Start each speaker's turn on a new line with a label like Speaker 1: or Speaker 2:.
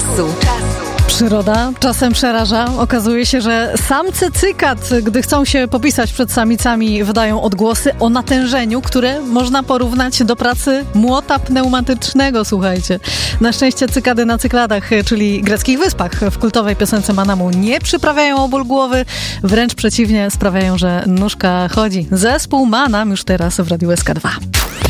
Speaker 1: czasu.
Speaker 2: Przyroda czasem przeraża. Okazuje się, że samce cykat, gdy chcą się popisać przed samicami, wydają odgłosy o natężeniu, które można porównać do pracy młota pneumatycznego, słuchajcie. Na szczęście cykady na Cykladach, czyli greckich wyspach, w kultowej piosence Manamu nie przyprawiają o ból głowy, wręcz przeciwnie, sprawiają, że nóżka chodzi. Zespół Manam już teraz w Radiu SK2.